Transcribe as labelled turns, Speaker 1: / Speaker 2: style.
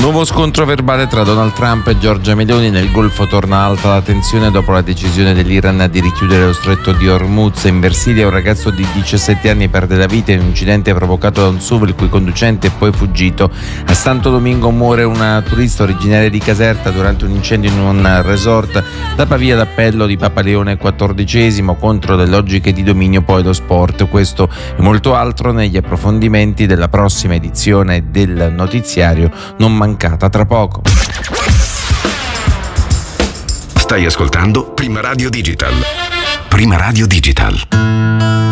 Speaker 1: Nuovo scontro verbale tra Donald Trump e Giorgia Meloni. Nel Golfo torna alta la tensione dopo la decisione dell'Iran di richiudere lo stretto di Hormuz. In Versilia un ragazzo di 17 anni perde la vita in un incidente provocato da un SUV il cui conducente è poi fuggito. A Santo Domingo muore una turista originaria di Caserta durante un incendio in un resort. Da Pavia l'appello di Papa Leone XIV contro le logiche di dominio, poi lo sport. Questo e molto altro negli approfondimenti della prossima edizione del notiziario, non mancata tra poco.
Speaker 2: Stai ascoltando Prima Radio Digital. Prima Radio Digital.